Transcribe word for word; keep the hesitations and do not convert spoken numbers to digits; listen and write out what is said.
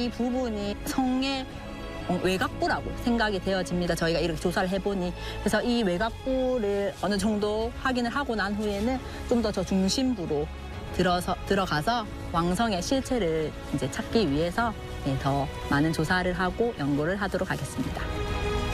이 부분이 성의 외곽부라고 생각이 되어집니다. 저희가 이렇게 조사를 해보니. 그래서 이 외곽부를 어느 정도 확인을 하고 난 후에는 좀 더 저 중심부로 들어서, 들어가서 왕성의 실체를 이제 찾기 위해서 더 많은 조사를 하고 연구를 하도록 하겠습니다.